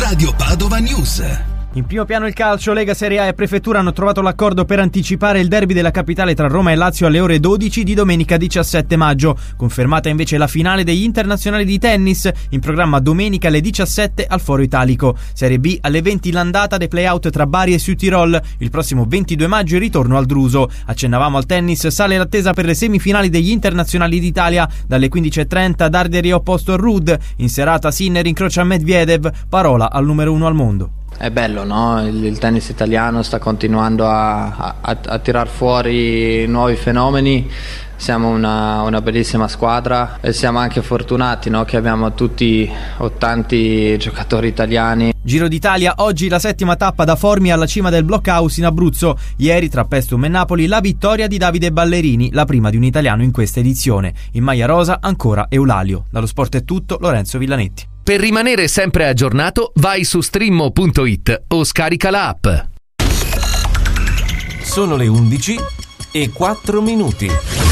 Radio Padova News. In primo piano il calcio, Lega Serie A e Prefettura hanno trovato l'accordo per anticipare il derby della capitale tra Roma e Lazio alle ore 12 di domenica 17 maggio. Confermata invece la finale degli internazionali di tennis, in programma domenica alle 17 al Foro Italico. Serie B alle 20 l'andata dei play-out tra Bari e Südtirol. Il prossimo 22 maggio il ritorno al Druso. Accennavamo al tennis, sale l'attesa per le semifinali degli internazionali d'Italia. Dalle 15.30 Darderi opposto a Ruud. In serata Sinner incrocia Medvedev, parola al numero 1 al mondo. È bello, no? Il tennis italiano sta continuando a tirar fuori nuovi fenomeni. Siamo una bellissima squadra e siamo anche fortunati, no? Che abbiamo tutti o tanti giocatori italiani. Giro d'Italia, oggi la settima tappa da Formia alla cima del Blockhouse in Abruzzo. Ieri tra Pestum e Napoli la vittoria di Davide Ballerini, la prima di un italiano in questa edizione. In maglia rosa ancora Eulalio. Dallo Sport è tutto, Lorenzo Villanetti. Per rimanere sempre aggiornato, vai su streammo.it o scarica la app. Sono le 11:04.